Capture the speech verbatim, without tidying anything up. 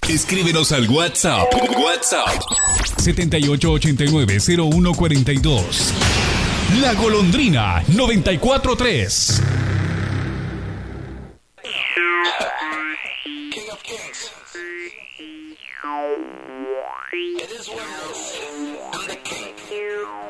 Escríbenos al WhatsApp. WhatsApp. siete ocho ocho nueve cero uno cuatro dos. La Golondrina noventa y cuatro punto tres. King of Kings. It is well.